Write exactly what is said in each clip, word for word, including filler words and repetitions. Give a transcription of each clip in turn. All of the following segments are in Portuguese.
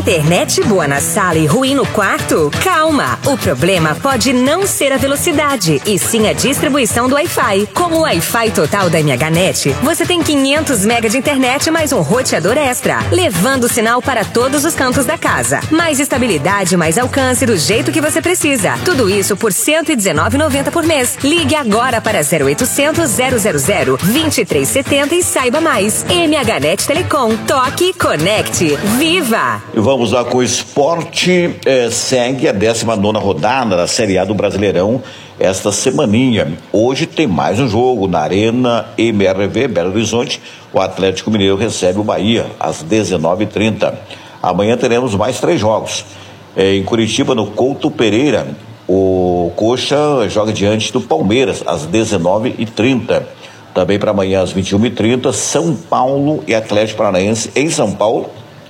Internet boa na sala e ruim no quarto? Calma! O problema pode não ser a velocidade, e sim a distribuição do Wi-Fi. Com o Wi-Fi total da MHNet, você tem quinhentos megas de internet mais um roteador extra, levando o sinal para todos os cantos da casa. Mais estabilidade, mais alcance do jeito que você precisa. Tudo isso por cento e dezenove reais e noventa centavos por mês. Ligue agora para zero oitocentos, zero zero zero, vinte e três setenta e saiba mais. MHNet Telecom. Toque, conecte, viva! E vamos lá com o esporte. Eh, segue a décima nona rodada da Série A do Brasileirão esta semaninha. Hoje tem mais um jogo na Arena M R V, Belo Horizonte. O Atlético Mineiro recebe o Bahia às dezenove e trinta. Amanhã teremos mais três jogos. Eh, em Curitiba, no Couto Pereira, o Coxa joga diante do Palmeiras às dezenove e trinta. Também para amanhã às vinte e uma e trinta, São Paulo e Atlético Paranaense em São Paulo.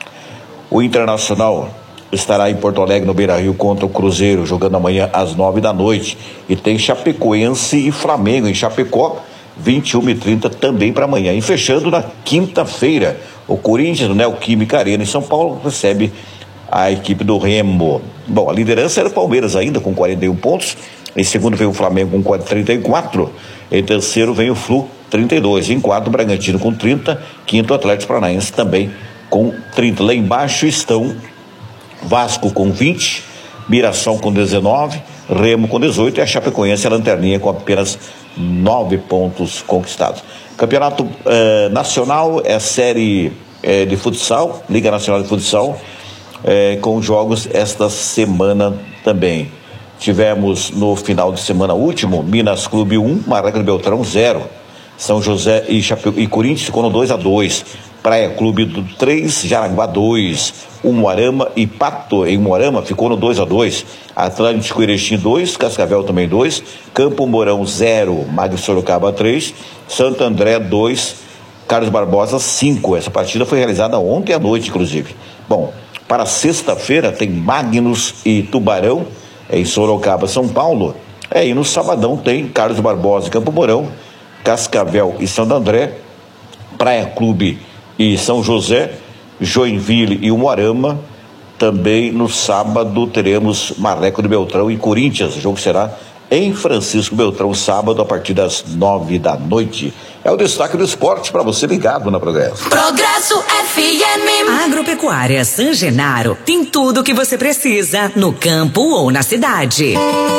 O Internacional estará em Porto Alegre, no Beira-Rio, contra o Cruzeiro, jogando amanhã às nove da noite. E tem Chapecoense e Flamengo em Chapecó, vinte e uma e trinta também para amanhã. E fechando na quinta-feira, o Corinthians, no Neoquímica Arena em São Paulo, recebe a equipe do Remo. Bom, a liderança era o Palmeiras ainda, com quarenta e um pontos. Em segundo vem o Flamengo com trinta e quatro. Em terceiro vem o Flu, trinta e dois. Em quarto, o Bragantino com trinta. Quinto, o Atlético Paranaense também com trinta. Lá embaixo estão Vasco com vinte, Mirassol com dezenove, Remo com dezoito e a Chapecoense, a lanterninha, com apenas nove pontos conquistados. Campeonato eh, Nacional é série eh, de futsal, Liga Nacional de Futsal, eh, com jogos esta semana também. Tivemos no final de semana último, Minas Clube um, Marreca do Beltrão zero. São José e, Chape... e Corinthians ficou no dois a dois. Praia Clube do três, Jaraguá dois. Umuarama e Pato em Umuarama ficou no dois a dois. Atlântico Erechim dois, Cascavel também dois. Campo Mourão zero, Magno Sorocaba três. Santo André dois, Carlos Barbosa cinco. Essa partida foi realizada ontem à noite, inclusive. Bom, para sexta-feira tem Magnus e Tubarão em Sorocaba, São Paulo. É, e no sabadão tem Carlos Barbosa e Campo Mourão, Cascavel e Santo André, Praia Clube e São José, Joinville e Umuarama. Também no sábado teremos Marreco do Beltrão e Corinthians. O jogo será em Francisco Beltrão, sábado, a partir das nove da noite. É o destaque do esporte para você ligado na Progresso. Progresso F M. Agropecuária San Genaro tem tudo o que você precisa no campo ou na cidade.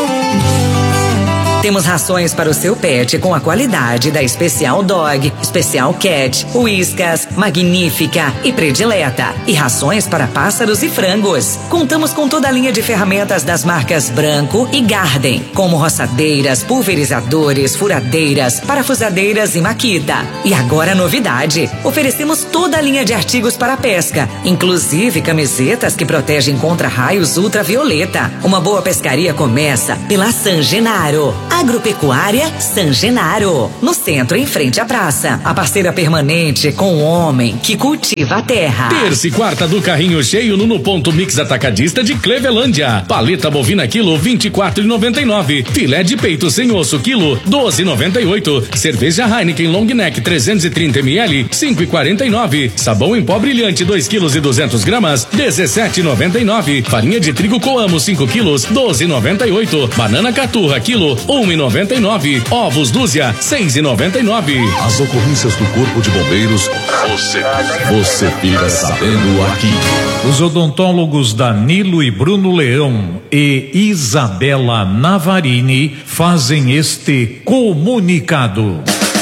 Temos rações para o seu pet com a qualidade da Especial Dog, Especial Cat, Whiskas, Magnífica e Predileta. E rações para pássaros e frangos. Contamos com toda a linha de ferramentas das marcas Branco e Garden, como roçadeiras, pulverizadores, furadeiras, parafusadeiras e Makita. E agora a novidade, oferecemos toda a linha de artigos para pesca, inclusive camisetas que protegem contra raios ultravioleta. Uma boa pescaria começa pela San Genaro. Agropecuária San Genaro, no centro, em frente à praça. A parceira permanente com o homem que cultiva a terra. Terça e quarta do carrinho cheio no, no Ponto Mix Atacadista de Clevelândia. Paleta bovina quilo vinte e quatro reais e noventa e nove. Filé de peito sem osso quilo doze reais e noventa e oito. Cerveja Heineken Long Neck trezentos e trinta mililitros cinco reais e quarenta e nove. Sabão em pó brilhante dois quilos e duzentos gramas dezessete reais e noventa e nove. Farinha de trigo Coamo cinco quilos doze reais e noventa e oito. Banana Caturra quilo um real e noventa e nove. Ovos Dúzia seis reais e noventa e nove. As ocorrências do Corpo de Bombeiros você, você fica sabendo aqui. Os odontólogos Danilo e Bruno Leão e Isabela Navarini fazem este comunicado.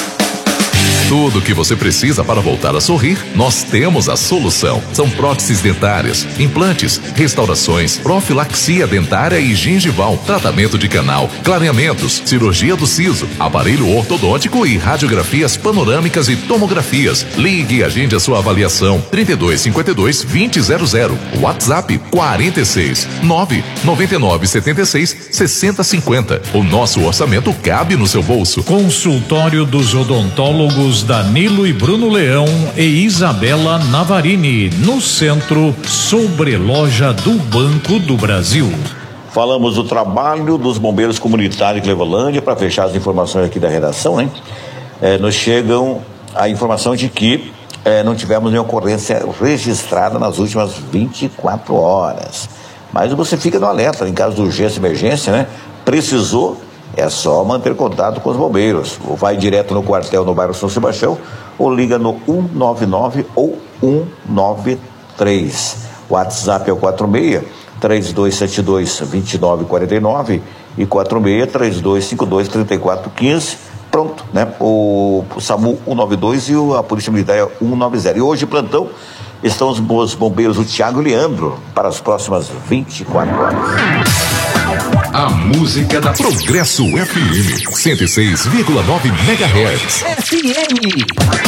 Tudo o que você precisa para voltar a sorrir, nós temos a solução. São próteses dentárias, implantes, restaurações, profilaxia dentária e gengival, tratamento de canal, clareamentos, cirurgia do siso, aparelho ortodôntico e radiografias panorâmicas e tomografias. Ligue e agende a sua avaliação. trinta e dois, cinquenta e dois, vinte zero zero. WhatsApp quarenta e seis, nove, noventa e nove, setenta e seis, sessenta cinquenta. O nosso orçamento cabe no seu bolso. Consultório dos odontólogos Danilo e Bruno Leão e Isabela Navarini, no centro, sobre loja do Banco do Brasil. Falamos do trabalho dos bombeiros comunitários de Clevelândia. Para fechar as informações aqui da redação, né? É, nos chegam a informação de que eh, não tivemos nenhuma ocorrência registrada nas últimas vinte e quatro horas. Mas você fica no alerta, em caso de urgência e emergência, né? Precisou, é só manter contato com os bombeiros. Ou vai direto no quartel no bairro São Sebastião, ou liga no um nove nove ou um nove três. O WhatsApp é o quatro seis, três dois sete dois, dois nove quatro nove e quatro seis, três dois cinco dois, três quatro um cinco. Pronto, né? O, o SAMU cento e noventa e dois e o, a Polícia Militar é cento e noventa. E hoje, plantão, estão os, os bombeiros, o Tiago e Leandro, para as próximas vinte e quatro horas. A música da Progresso F M, cento e seis vírgula nove megahertz. F M.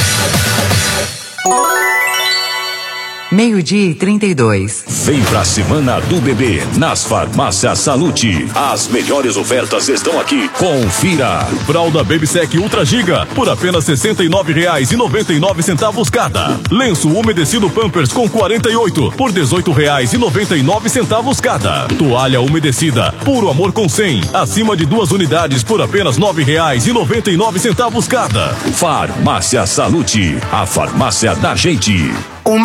Meio-dia e trinta e dois. Vem pra Semana do Bebê nas Farmácias Salute. As melhores ofertas estão aqui. Confira. Fralda Babysec Ultra Giga por apenas sessenta e nove reais e noventa e nove centavos cada. Lenço umedecido Pampers com quarenta e oito por dezoito reais e noventa e nove centavos cada. Toalha umedecida Puro Amor com cem acima de duas unidades por apenas nove reais e noventa e nove centavos cada. Farmácia Salute, a farmácia da gente. Uma